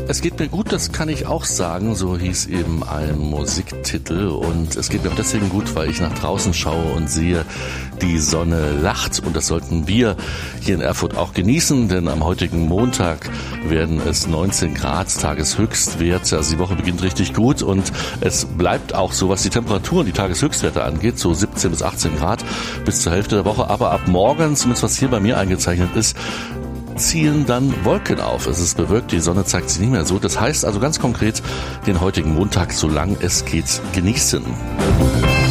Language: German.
Es geht mir gut, das kann ich auch sagen, so hieß eben ein Musiktitel. Und es geht mir deswegen gut, weil ich nach draußen schaue und sehe, die Sonne lacht. Und das sollten wir hier in Erfurt auch genießen, denn am heutigen Montag werden es 19 Grad, Tageshöchstwert. Also die Woche beginnt richtig gut und es bleibt auch so, was die Temperaturen, die Tageshöchstwerte angeht, so 17 bis 18 Grad bis zur Hälfte der Woche. Aber ab morgen, zumindest was hier bei mir eingezeichnet ist, ziehen dann Wolken auf. Es ist bewölkt, die Sonne zeigt sich nicht mehr so. Das heißt also ganz konkret, den heutigen Montag, solange es geht, genießen.